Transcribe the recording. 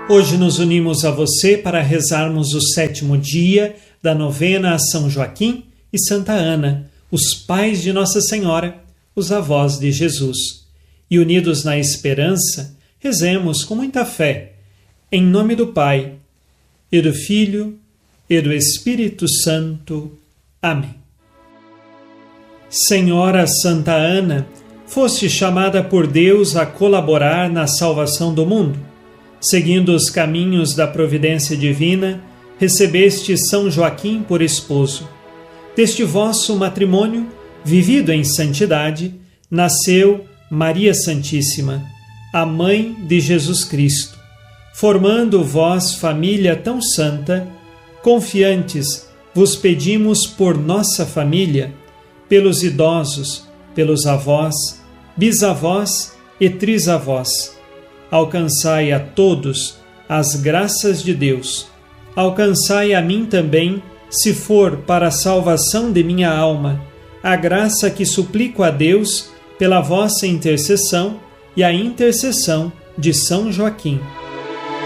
Hoje nos unimos a você para rezarmos o 7º dia da novena a São Joaquim e Santa Ana, os pais de Nossa Senhora, os avós de Jesus. E unidos na esperança, rezemos com muita fé, em nome do Pai, e do Filho, e do Espírito Santo. Amém. Senhora Santa Ana, foste chamada por Deus a colaborar na salvação do mundo. Seguindo os caminhos da providência divina, recebeste São Joaquim por esposo. Deste vosso matrimônio, vivido em santidade, nasceu Maria Santíssima, a mãe de Jesus Cristo. Formando vós família tão santa, confiantes vos pedimos por nossa família, pelos idosos, pelos avós, bisavós e trisavós. Alcançai a todos as graças de Deus. Alcançai a mim também, se for para a salvação de minha alma, a graça que suplico a Deus pela vossa intercessão e a intercessão de São Joaquim.